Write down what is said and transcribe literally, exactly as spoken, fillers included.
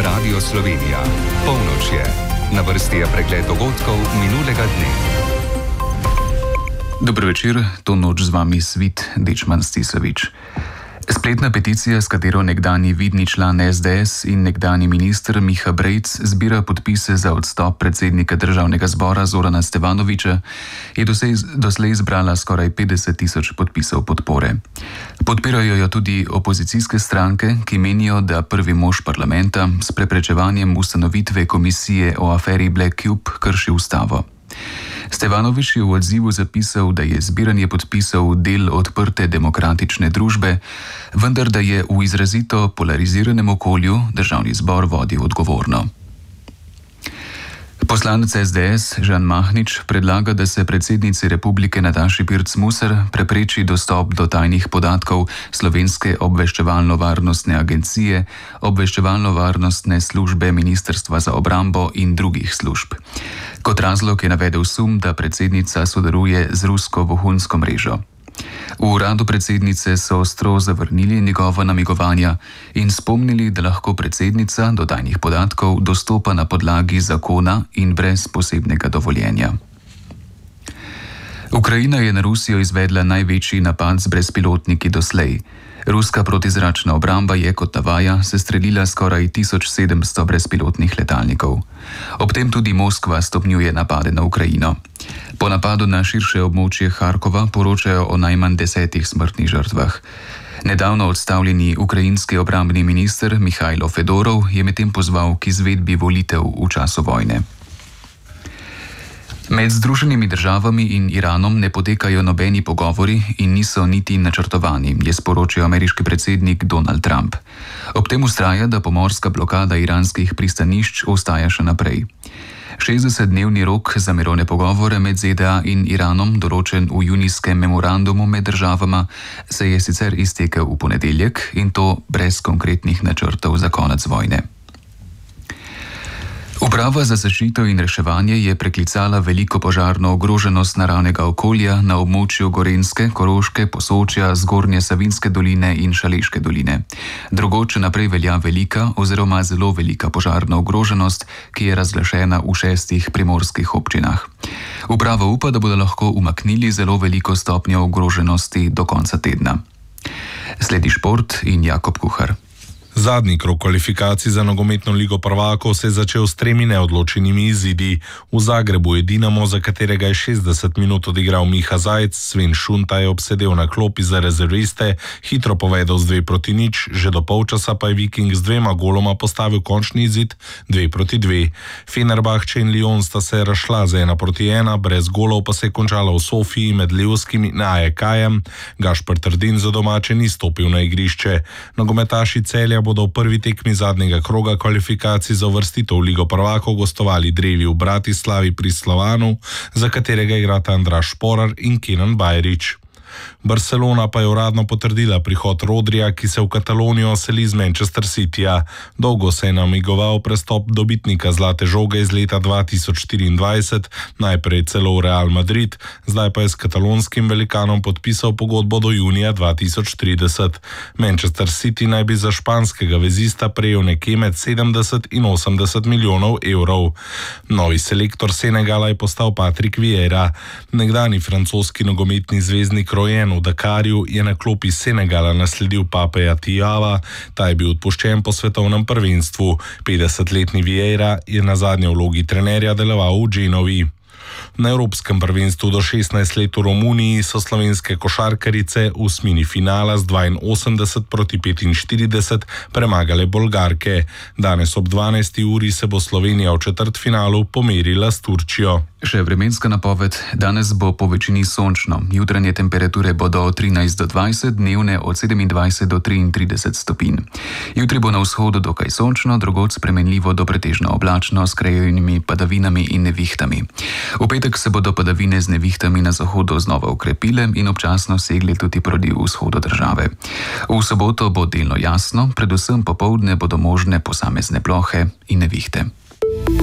Radio Slovenija. Polnoč je. Na vrsti je pregled dogodkov minulega dne. Dobro večer, to noč z vami Svit Dečman Stisovič. Spletna peticija, s katero nekdanji vidni član es de es in nekdanji minister Miha Brejc zbira podpise za odstop predsednika državnega zbora Zorana Stevanoviča, je doslej, doslej zbrala skoraj petdeset tisoč podpisov podpore. Podpirajo jo tudi opozicijske stranke, ki menijo, da prvi mož parlamenta s preprečevanjem ustanovitve komisije o aferi Black Cube krši ustavo. Stevanovič je v odzivu zapisal, da je zbiranje podpisov del odprte demokratične družbe, vendar da je v izrazito polariziranem okolju državni zbor vodil odgovorno. Poslanec es de es Žan Mahnič predlaga, da se predsednici republike Nataši Pirc Musar prepreči dostop do tajnih podatkov Slovenske obveščevalno-varnostne agencije, obveščevalno-varnostne službe Ministrstva za obrambo in drugih služb. Kot razlog je navedel sum, da predsednica sodeluje z rusko vohunsko mrežo. V uradu predsednice so ostro zavrnili njegova namigovanja in spomnili, da lahko predsednica do tajnih podatkov dostopa na podlagi zakona in brez posebnega dovoljenja. Ukrajina je na Rusijo izvedla največji napad z brezpilotniki doslej. Ruska protizračna obramba je, kot navaja, sestrelila skoraj tisoč sedemsto brezpilotnih letalnikov. Ob tem tudi Moskva stopnjuje napade na Ukrajino. Po napadu na širše območje Harkova poročajo o najmanj desetih smrtnih žrtvah. Nedavno odstavljeni ukrajinski obrambni minister Mihajlo Fedorov je medtem pozval k izvedbi volitev v času vojne. Med Združenimi državami in Iranom ne potekajo nobeni pogovori in niso niti načrtovani, je sporočil ameriški predsednik Donald Trump. Ob tem vztraja, da pomorska blokada iranskih pristanišč ostaja še naprej. šestdesetdnevni rok za mirovne pogovore med ze de a in Iranom, določen v junijskem memorandumu med državama, se je sicer iztekel v ponedeljek in to brez konkretnih načrtov za konec vojne. Uprava za zaščito in reševanje je preklicala veliko požarno ogroženost naravnega okolja na območju Gorenjske, Koroške, Posočja, Zgornje Savinjske doline in Šaleške doline. Drugoče naprej velja velika oziroma zelo velika požarna ogroženost, ki je razglašena v šestih primorskih občinah. Uprava upa, da bodo lahko umaknili zelo veliko stopnjo ogroženosti do konca tedna. Sledi šport in Jakob Kuhar. Zadnji krog kvalifikacij za nogometno ligo prvakov se je začel s tremi neodločenimi izidi. V Zagrebu je Dinamo, za katerega je šestdeset minut odigral Miha Zajec, Sven Šunta je obsedel na klopi za rezerviste, hitro povedal z dve proti nič, že do polčasa pa je Viking z dvema goloma postavil končni izid dve proti dve. Fenerbahče in Lyon sta se razšla za ena proti ena, brez golov pa se je končala v Sofiji med Levskim in A E K-jem. Gašper Trdin za domače ni stopil na igrišče. Nogometaši Celja bodo v prvi tekmi zadnjega kroga kvalifikacij za uvrstitev v ligo prvakov gostovali drevi v Bratislavi pri Slovanu, za katerega igrata Andraž Šporar in Kenan Bajrić. Barcelona pa je uradno potrdila prihod Rodrija, ki se v Katalonijo seli z Manchester Cityja. Dolgo se je namigoval prestop dobitnika zlate žoge iz leta dva tisoč štiriindvajset, najprej celo v Real Madrid, zdaj pa je s katalonskim velikanom podpisal pogodbo do junija dva tisoč trideset. Manchester City naj bi za španskega vezista prejel nekje med sedemdeset in osemdeset milijonov evrov. Novi selektor Senegala je postal Patrick Vieira. Nekdani francoski nogometni zvezdnik rojen v Dakarju je na klopi Senegala nasledil Papeja Tijava, ta je bil odpuščen po svetovnem prvenstvu. petdesetletni Vieira je na zadnje vlogi trenerja deloval v Genovi. Na evropskem prvenstvu do šestnajst let v Romuniji so slovenske košarkarice v osmini finala z dvainosemdeset proti petinštirideset premagale Bolgarke. Danes ob dvanajsti uri se bo Slovenija v četrtfinalu pomerila s Turčijo. Še vremenska napoved. Danes bo po večini sončno. Jutranje temperature bodo od trinajst do dvajset, dnevne od sedemindvajset do triintrideset stopinj. Jutri bo na vzhodu dokaj sončno, drugod spremenljivo do pretežno oblačno s krajovinimi padavinami in nevihtami. V petek se bodo padavine z nevihtami na zahodu znova ukrepile in občasno segle tudi proti vzhodu države. V soboto bo delno jasno, predvsem popoldne bodo možne posamezne plohe in nevihte.